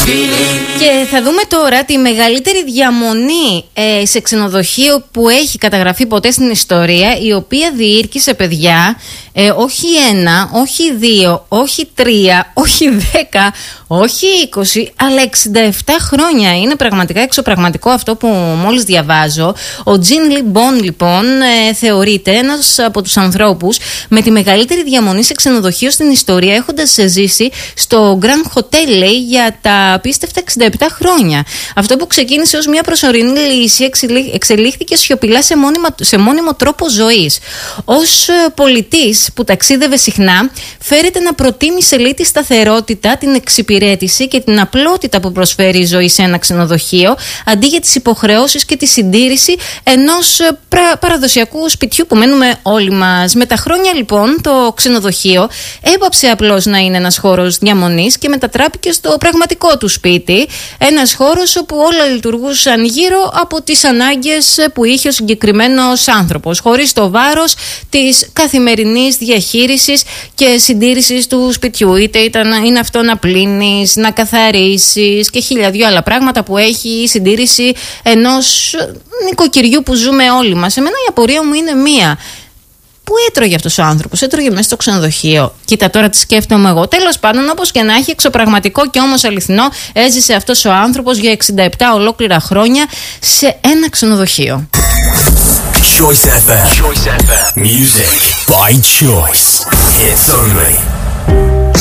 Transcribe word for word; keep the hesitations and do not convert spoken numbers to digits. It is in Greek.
Και θα δούμε τώρα τη μεγαλύτερη διαμονή ε, σε ξενοδοχείο που έχει καταγραφεί ποτέ στην ιστορία, η οποία διήρκησε, παιδιά, ε, όχι ένα, όχι δύο, όχι τρία, όχι δέκα, όχι είκοσι, αλλά εξήντα επτά χρόνια. Είναι πραγματικά εξωπραγματικό αυτό που μόλις διαβάζω. Ο Τζιν Λιμπον, λοιπόν, ε, θεωρείται ένας από τους ανθρώπους με τη μεγαλύτερη διαμονή σε ξενοδοχείο στην ιστορία, έχοντας ζήσει στο Grand Hotel, λέει, για τα απίστευτα εξήντα επτά χρόνια. Αυτό που ξεκίνησε ως μια προσωρινή λύση εξελίχθηκε σιωπηλά σε, μόνιμα, σε μόνιμο τρόπο ζωής. Ως πολιτής που ταξίδευε συχνά, φέρεται να προτίμησε, λέει, τη σταθερότητα, την εξυπηρέτηση και την απλότητα που προσφέρει η ζωή σε ένα ξενοδοχείο, αντί για τις υποχρεώσεις και τη συντήρηση ενός πρα, παραδοσιακού σπιτιού που μένουμε όλοι μας. Με τα χρόνια, λοιπόν, το ξενοδοχείο έπαψε απλώς να είναι ένας χώρος διαμονής και μετατράπηκε στο πραγματικό του σπίτι. Ένας χώρος όπου όλα λειτουργούσαν γύρω από τις ανάγκες που είχε ο συγκεκριμένος άνθρωπος, χωρίς το βάρος της καθημερινής διαχείρισης και συντήρησης του σπιτιού. Είτε ήταν, είναι αυτό να πλύνεις, να καθαρίσεις και χίλια δυο άλλα πράγματα που έχει η συντήρηση ενός νοικοκυριού που ζούμε όλοι μας. Εμένα η απορία μου είναι μία. Πού έτρωγε αυτός ο άνθρωπος? Έτρωγε μέσα στο ξενοδοχείο. Κοίτα τώρα τι σκέφτομαι εγώ. Τέλος πάντων, όπως και να έχει, εξωπραγματικό και όμως αληθινό, έζησε αυτός ο άνθρωπος για εξήντα επτά ολόκληρα χρόνια σε ένα ξενοδοχείο. Choice εφ εμ. Choice εφ εμ. Music by choice. Hits only.